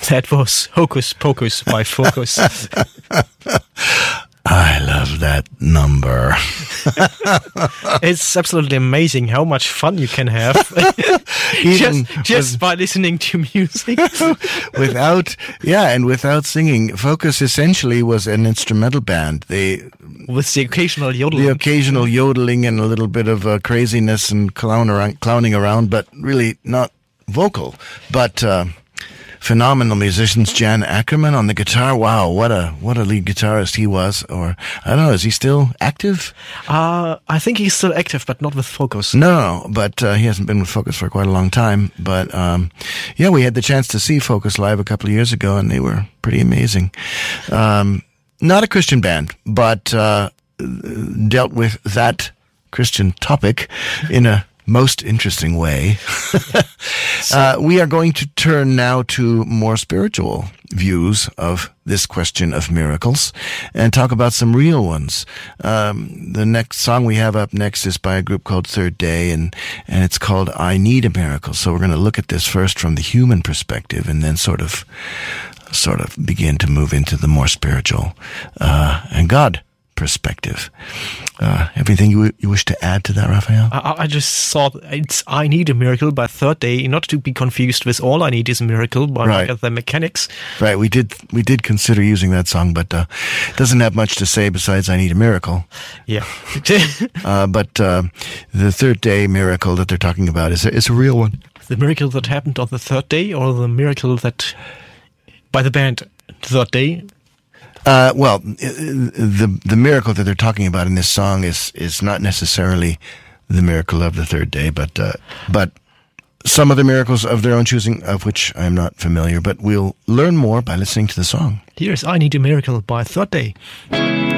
That was Hocus Pocus by Focus. I love that number. It's absolutely amazing how much fun you can have just by listening to music. without singing. Focus essentially was an instrumental band. With the occasional yodeling. The occasional yodeling and a little bit of craziness and clowning around, but really not vocal. But phenomenal musicians. Jan Ackerman on the guitar. Wow, what a lead guitarist he was. Or I don't know, is he still active? I think he's still active, but not with Focus. No, but he hasn't been with Focus for quite a long time. But we had the chance to see Focus live a couple of years ago, and they were pretty amazing. Not a Christian band, but dealt with that Christian topic in a most interesting way. We are going to turn now to more spiritual views of this question of miracles and talk about some real ones. The next song we have up next is by a group called Third Day, and it's called I Need a Miracle. So we're going to look at this first from the human perspective and then sort of begin to move into the more spiritual and God perspective. Everything you wish to add to that, Raphael? I just thought it's I Need a Miracle by Third Day, not to be confused with All I Need is a Miracle by the Mechanics. Right, we did consider using that song, but it doesn't have much to say besides I Need a Miracle. Yeah. But the Third Day miracle that they're talking about is a real one. The miracle that happened on the third day, or the miracle that by the band Third Day? The miracle that they're talking about in this song is not necessarily the miracle of the third day, but some of the miracles of their own choosing, of which I'm not familiar. But we'll learn more by listening to the song. Here's I Need a Miracle by Third Day.